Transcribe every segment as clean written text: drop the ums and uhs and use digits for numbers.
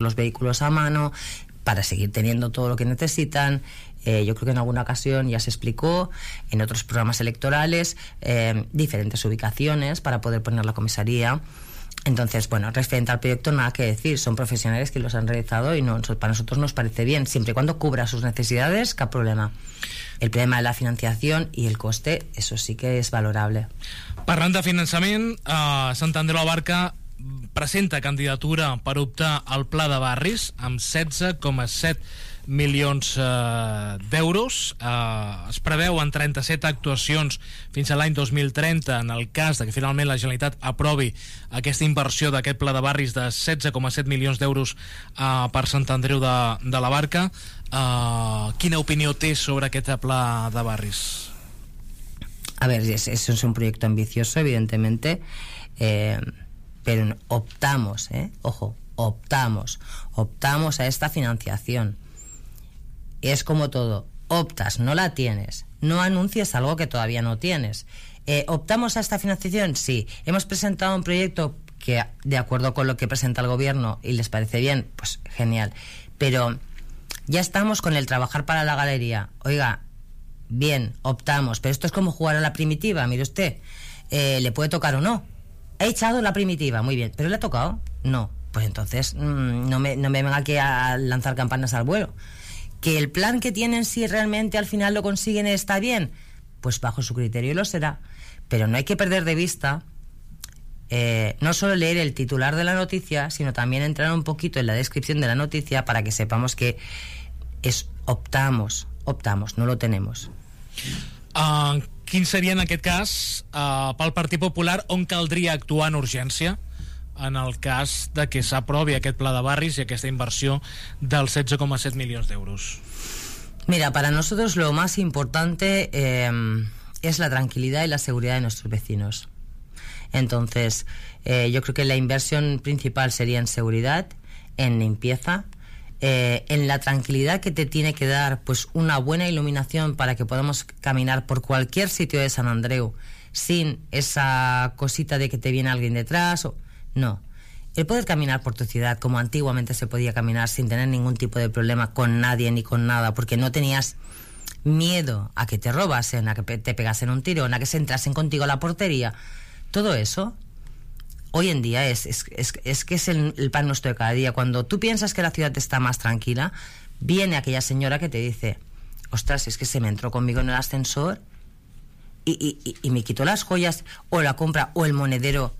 los vehículos a mano, para seguir teniendo todo lo que necesitan. Yo creo que en alguna ocasión ya se explicó, en otros programas electorales, diferentes ubicaciones para poder poner la comisaría. Entonces, bueno, referente al proyecto nada que decir, son profesionales que los han realizado y para nosotros nos parece bien, siempre y cuando cubra sus necesidades, cap problema. El problema de la financiación y el coste, eso sí que és valorable. Parlant de finançament, Sant Andreu Abarca presenta candidatura per optar al Pla de Barris amb 16,7 milions d'euros. Es preveuen 37 actuacions fins a l'any 2030 en el cas de que finalment la Generalitat aprovi aquesta inversió d'aquest Pla de Barris de 16,7 milions d'euros per Sant Andreu de la Barca. Quina opinió té sobre aquest Pla de Barris? A ver, eso es un proyecto ambicioso, evidentemente, pero optamos, optamos a esta financiación. Es como todo, optas, no la tienes, no anuncies algo que todavía no tienes. ¿Optamos a esta financiación? Sí. ¿Hemos presentado un proyecto que, de acuerdo con lo que presenta el gobierno, y les parece bien? Pues genial. Pero ya estamos con el trabajar para la galería. Oiga, bien, optamos, pero esto es como jugar a la primitiva, mire usted. ¿Le puede tocar o no? He echado la primitiva, muy bien, ¿pero le ha tocado? No. Pues entonces no me venga aquí a lanzar campanas al vuelo. ¿Que el plan que tienen, si realmente al final lo consiguen, está bien? Pues bajo su criterio lo será. Pero no hay que perder de vista no solo leer el titular de la noticia, sino también entrar un poquito en la descripción de la noticia para que sepamos que optamos, no lo tenemos. Quin seria en aquest cas pel Partit Popular on caldria actuar en urgència en el cas de que s'aprovi aquest Pla de Barris y aquesta inversión dels 16,7 millones de euros? Mira, para nosotros lo más importante es la tranquilidad y la seguridad de nuestros vecinos. Entonces, yo creo que la inversión principal sería en seguridad, en limpieza, en la tranquilidad que te tiene que dar pues una buena iluminación para que podamos caminar por cualquier sitio de Sant Andreu sin esa cosita de que te viene alguien detrás. No, el poder caminar por tu ciudad como antiguamente se podía caminar sin tener ningún tipo de problema con nadie ni con nada, porque no tenías miedo a que te robasen, a que te pegasen un tirón, a que se entrasen contigo a la portería. Todo eso hoy en día es que es el pan nuestro de cada día. Cuando tú piensas que la ciudad está más tranquila, viene aquella señora que te dice: ostras, es que se me entró conmigo en el ascensor y me quitó las joyas o la compra o el monedero,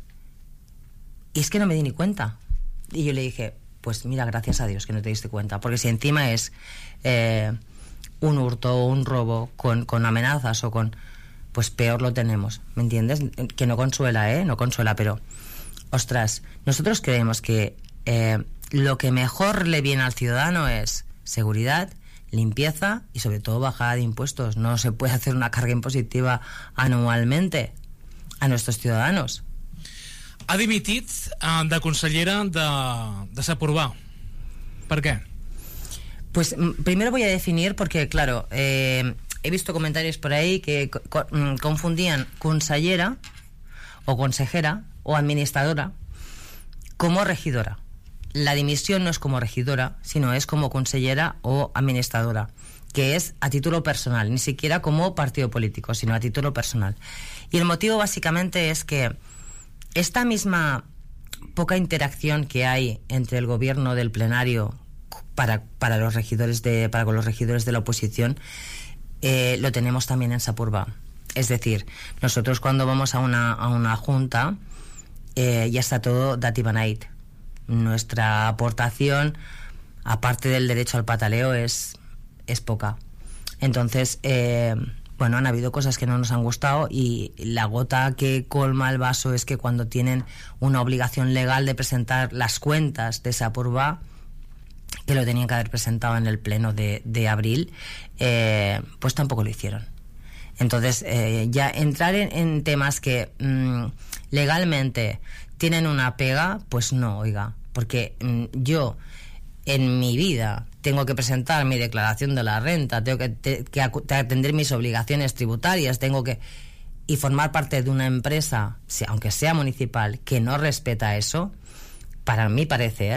y es que no me di ni cuenta. Y yo le dije: pues mira, gracias a Dios que no te diste cuenta, porque si encima es un hurto o un robo con amenazas o con... pues peor lo tenemos, ¿me entiendes? Que no consuela, no consuela, pero ostras, nosotros creemos que lo que mejor le viene al ciudadano es seguridad, limpieza y sobre todo bajada de impuestos. No se puede hacer una carga impositiva anualmente a nuestros ciudadanos. Ha dimitit de consellera de Sapurbà. ¿Por qué? Pues primero voy a definir, porque claro, he visto comentarios por ahí que confundían consellera o consejera o administradora como regidora. La dimisión no es como regidora, sino es como consellera o administradora, que es a título personal, ni siquiera como partido político, sino a título personal. Y el motivo básicamente es que esta misma poca interacción que hay entre el gobierno del plenario para los regidores con los regidores de la oposición, lo tenemos también en Sapurbà. Es decir, nosotros cuando vamos a una junta ya está todo dati beneït. Nuestra aportación, aparte del derecho al pataleo, es poca. Entonces, bueno, han habido cosas que no nos han gustado, y la gota que colma el vaso es que cuando tienen una obligación legal de presentar las cuentas de Sapurbà, que lo tenían que haber presentado en el pleno de abril, pues tampoco lo hicieron. Entonces, ya entrar en temas que legalmente tienen una pega, pues no, oiga, porque yo en mi vida tengo que presentar mi declaración de la renta, tengo que atender mis obligaciones tributarias, y formar parte de una empresa, aunque sea municipal, que no respeta eso, para mi parecer,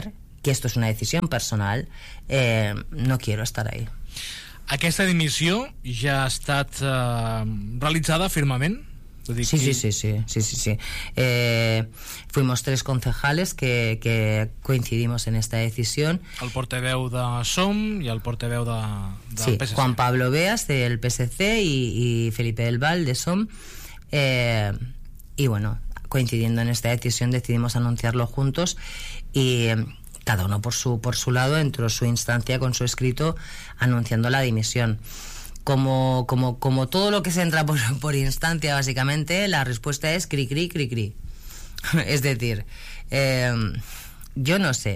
que esto es una decisión personal, no quiero estar ahí. Aquesta dimissió ja ha estat realitzada firmament? Sí. Fuimos 3 concejales que coincidimos en esta decisión. El portaveu de SOM y el portaveu del PSC. Juan Pablo Beas del PSC y Felipe del Val de SOM. Y bueno, coincidiendo en esta decisión decidimos anunciarlo juntos y cada uno por su lado entró su instancia con su escrito anunciando la dimisión. Como todo lo que se entra por instancia, básicamente, la respuesta es cri. Es decir, yo no sé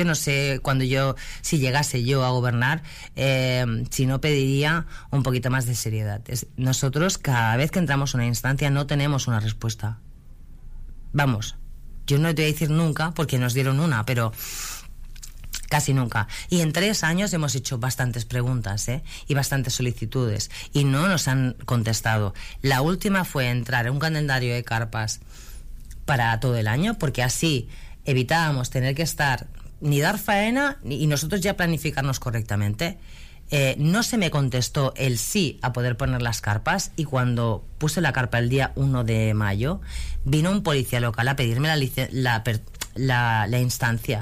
si llegase yo a gobernar, si no pediría un poquito más de seriedad. Nosotros, cada vez que entramos en una instancia, no tenemos una respuesta. Vamos, yo no te voy a decir nunca, porque nos dieron una, pero casi nunca. Y en 3 años hemos hecho bastantes preguntas, y bastantes solicitudes, y no nos han contestado. La última fue entrar en un calendario de carpas para todo el año, porque así evitábamos tener que estar ni dar faena y nosotros ya planificarnos correctamente. No se me contestó el sí a poder poner las carpas, y cuando puse la carpa el día 1 de mayo vino un policía local a pedirme la instancia.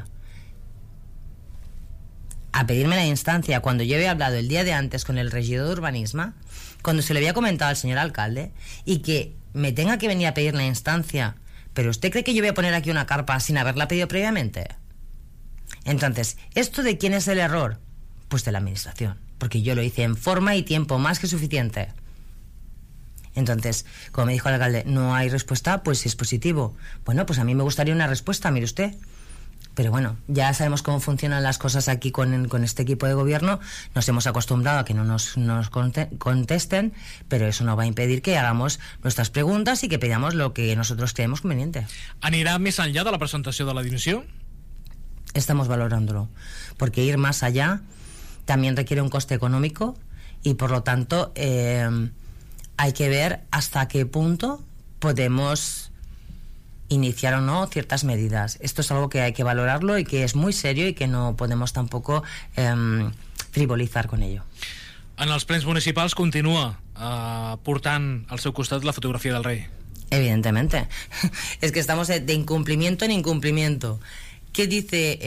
A pedirme la instancia cuando yo había hablado el día de antes con el regidor de urbanismo, cuando se le había comentado al señor alcalde, y que me tenga que venir a pedir la instancia. ¿Pero usted cree que yo voy a poner aquí una carpa sin haberla pedido previamente? Entonces, ¿esto de quién es el error? Pues de la administración, porque yo lo hice en forma y tiempo más que suficiente. Entonces, como me dijo el alcalde, no hay respuesta, pues si es positivo. Bueno, pues a mí me gustaría una respuesta, mire usted. Pero bueno, ya sabemos cómo funcionan las cosas aquí con este equipo de gobierno. Nos hemos acostumbrado a que no nos contesten, pero eso no va a impedir que hagamos nuestras preguntas y que pedamos lo que nosotros creemos conveniente. ¿Anirà més enllà de la presentació de la dimissió? Estamos valorándolo, porque ir más allá también requiere un coste económico y por lo tanto hay que ver hasta qué punto podemos iniciar o no ciertas medidas. Esto es algo que hay que valorarlo y que es muy serio y que no podemos tampoco frivolizar con ello. En els plens municipals continua portant al seu costat la fotografia del rei. Evidentemente. Es que estamos de incumplimiento en incumplimiento. ¿Qué dice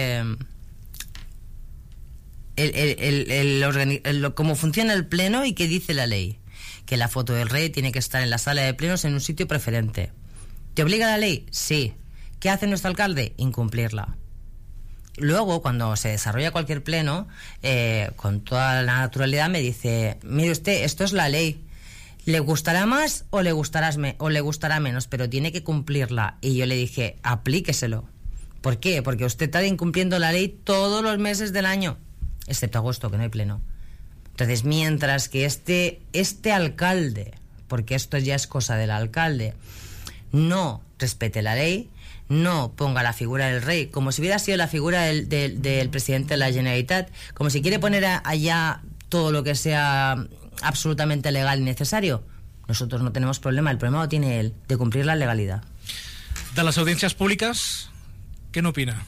cómo funciona el pleno y qué dice la ley? Que la foto del rey tiene que estar en la sala de plenos en un sitio preferente. ¿Te obliga la ley? Sí. ¿Qué hace nuestro alcalde? Incumplirla. Luego, cuando se desarrolla cualquier pleno, con toda la naturalidad me dice, mire usted, esto es la ley. ¿Le gustará más o le gustará menos? Pero tiene que cumplirla. Y yo le dije, aplíqueselo. ¿Por qué? Porque usted está incumpliendo la ley todos los meses del año, excepto agosto, que no hay pleno. Entonces, mientras que este alcalde, porque esto ya es cosa del alcalde, no respete la ley, no ponga la figura del rey como si hubiera sido la figura del presidente de la Generalitat, como si quiere poner allá todo lo que sea absolutamente legal y necesario. Nosotros no tenemos problema, el problema lo tiene él, de cumplir la legalidad. De las audiencias públicas, ¿qué no opina?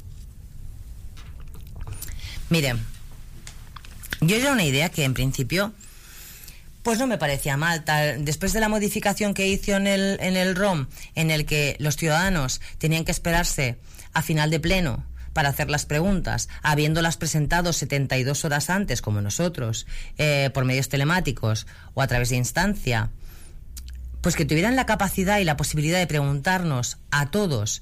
Mire, yo era una idea que en principio pues no me parecía mal. Después de la modificación que hizo en el ROM, en el que los ciudadanos tenían que esperarse a final de pleno para hacer las preguntas, habiéndolas presentado 72 horas antes, como nosotros, por medios telemáticos o a través de instancia, pues que tuvieran la capacidad y la posibilidad de preguntarnos a todos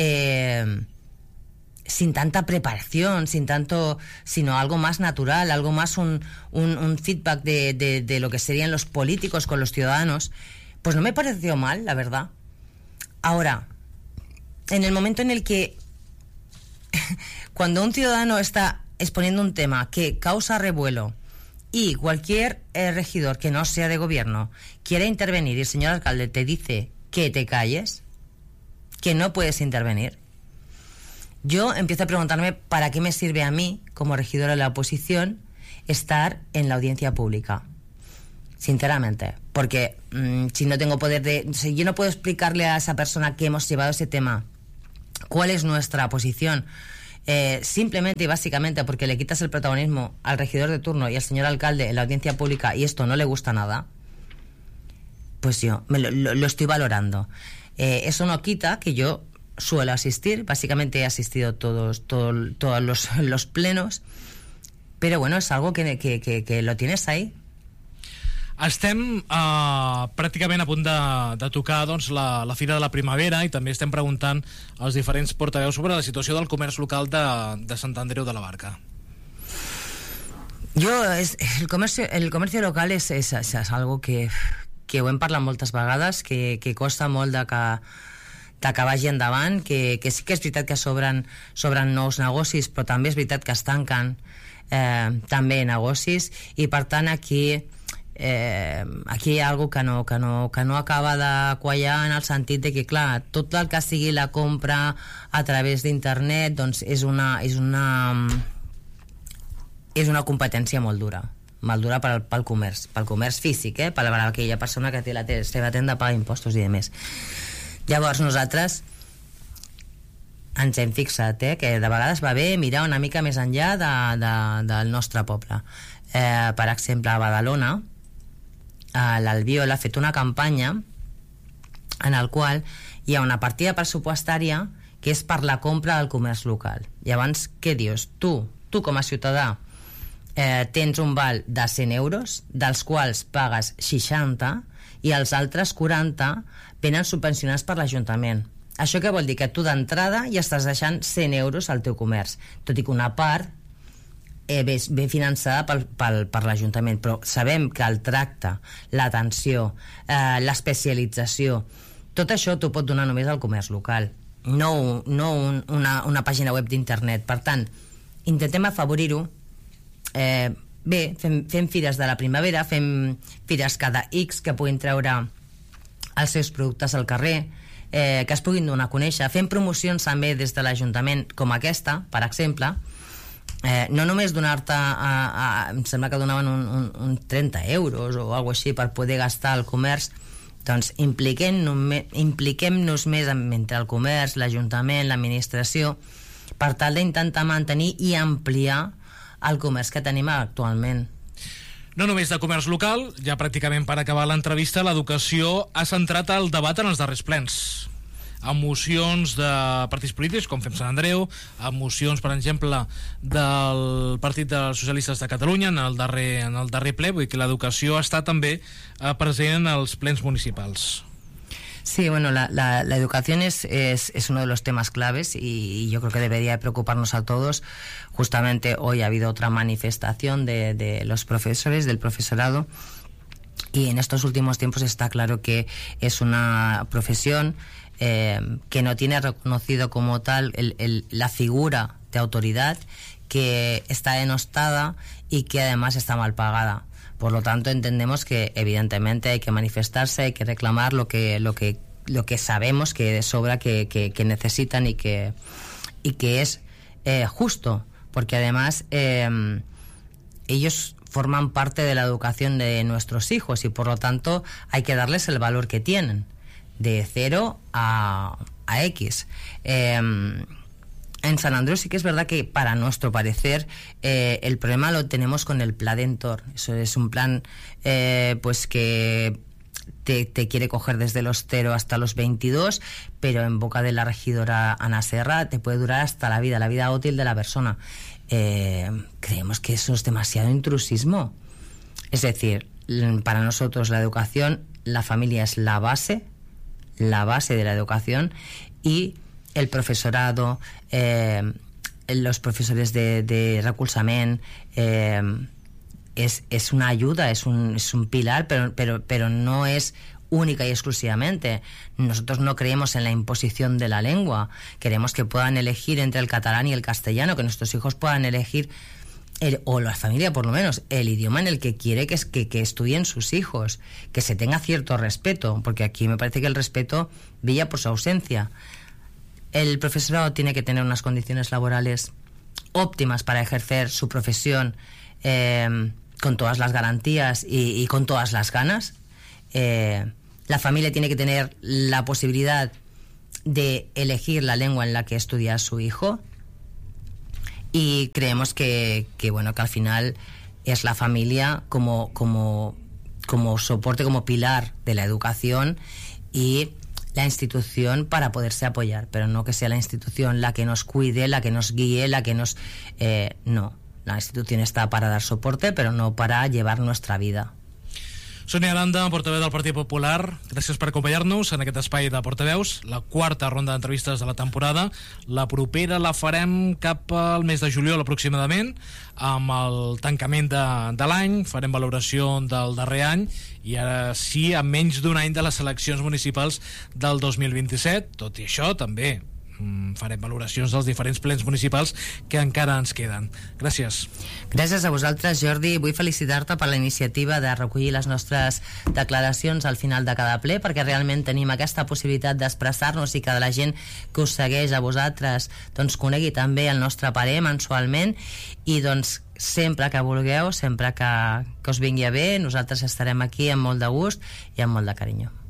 sin tanta preparación, sino algo más natural, algo más un feedback de lo que serían los políticos con los ciudadanos, pues no me pareció mal, la verdad. Ahora, en el momento en el que cuando un ciudadano está exponiendo un tema que causa revuelo y cualquier regidor que no sea de gobierno quiere intervenir y el señor alcalde te dice que te calles, que no puedes intervenir, yo empiezo a preguntarme para qué me sirve a mí, como regidora de la oposición, estar en la audiencia pública. Sinceramente. Porque si no tengo poder si yo no puedo explicarle a esa persona que hemos llevado ese tema, cuál es nuestra posición, simplemente y básicamente porque le quitas el protagonismo al regidor de turno y al señor alcalde en la audiencia pública y esto no le gusta nada, pues yo lo estoy valorando. Eso no quita que yo suelo asistir, básicamente he asistido todos los plenos, pero bueno, es algo que lo tienes ahí. Estem pràcticament a punt de tocar doncs, la Fira de la Primavera i també estem preguntant als diferents portaveus sobre la situació del comerç local de Sant Andreu de la Barca. El comercio local és algo que ho hem parlat moltes vegades, que costa molt de que vagi endavant, que sí que és veritat que s'obren nous negocis, però també és veritat que es tanquen també negocis, i per tant aquí hi ha algo que no acaba de quallar, en el sentit de que, clar, tot el que sigui la compra a través d'internet doncs és una competència molt dura pel comerç físic, per aquella persona que té la seva tenda, paga impostos i demés. Llavors nosaltres ens hem fixat que de vegades va bé mirar una mica més enllà del nostre poble. Per exemple, a Badalona l'Albiol ha fet una campanya en el qual hi ha una partida pressupostària que és per la compra del comerç local. Llavors, què dius? Tu com a ciutadà tens un val de 100 euros, dels quals pagues 60 i els altres 40 venen subvencionats per l'Ajuntament. Això què vol dir? Que tu d'entrada ja estàs deixant 100 euros al teu comerç, tot i que una part ben finançada per l'Ajuntament, però sabem que el tracte, l'atenció, l'especialització, tot això t'ho pot donar només el comerç local, no una pàgina web d'internet. Per tant, intentem afavorir-ho. Bé, fem fires de la primavera, fem fires cada X que puguin treure els seus productes al carrer, que es puguin donar a conèixer, fem promocions també des de l'Ajuntament com aquesta, per exemple. No només donar-te em sembla que donaven un 30 euros o alguna cosa així per poder gastar al comerç. Doncs impliquem-nos més entre el comerç, l'Ajuntament, l'administració, per tal d'intentar mantenir i ampliar el comerç que tenim actualment. No només de comerç local, ja pràcticament per acabar l'entrevista, l'educació ha centrat el debat en els darrers plens, amb mocions de partits polítics com Fem Sant Andreu, amb mocions, per exemple, del Partit dels Socialistes de Catalunya en el darrer ple. Vull dir que l'educació està també present en els plens municipals. Sí, bueno, la educación es uno de los temas claves y yo creo que debería preocuparnos a todos. Justamente hoy ha habido otra manifestación de los profesores, del profesorado, y en estos últimos tiempos está claro que es una profesión que no tiene reconocido como tal la figura de autoridad, que está denostada y que además está mal pagada. Por lo tanto, entendemos que evidentemente hay que manifestarse, hay que reclamar lo que sabemos que de sobra que necesitan y que es justo, porque además ellos forman parte de la educación de nuestros hijos y por lo tanto hay que darles el valor que tienen, de 0 a X. En San Andreu sí que es verdad que para nuestro parecer el problema lo tenemos con el Pla d'Entorn. Eso es un plan pues que te quiere coger desde los 0 hasta los 22, pero en boca de la regidora Ana Serra te puede durar hasta la vida útil de la persona. Creemos que eso es demasiado intrusismo. Es decir, para nosotros la educación, la familia es la base de la educación, y el profesorado, los profesores de recolzament, es una ayuda, es un pilar, pero no es única y exclusivamente. Nosotros no creemos en la imposición de la lengua. Queremos que puedan elegir entre el catalán y el castellano, que nuestros hijos puedan elegir, o la familia por lo menos, el idioma en el que quiere que estudien sus hijos, que se tenga cierto respeto, porque aquí me parece que el respeto brilla por su ausencia. El profesorado tiene que tener unas condiciones laborales óptimas para ejercer su profesión con todas las garantías y con todas las ganas. La familia tiene que tener la posibilidad de elegir la lengua en la que estudia su hijo. y creemos que al final es la familia como soporte, como pilar de la educación y la institución para poderse apoyar, pero no que sea la institución la que nos cuide, la que nos guíe, la que nos... no, la institución está para dar soporte, pero no para llevar nuestra vida. Sònia Aranda, portaveu del Partit Popular, gràcies per acompanyar-nos en aquest espai de portaveus, la quarta ronda d'entrevistes de la temporada. La propera la farem cap al mes de juliol aproximadament, amb el tancament de l'any, farem valoració del darrer any i ara sí, a menys d'un any de les eleccions municipals del 2027. Tot i això, també farem valoracions dels diferents plens municipals que encara ens queden. Gràcies. Gràcies a vosaltres, Jordi. Vull felicitar-te per la iniciativa de recollir les nostres declaracions al final de cada ple, perquè realment tenim aquesta possibilitat d'expressar-nos i que la gent que us segueix a vosaltres doncs conegui també el nostre parer mensualment, i doncs sempre que vulgueu, sempre que us vingui a bé, nosaltres estarem aquí amb molt de gust i amb molt de carinyo.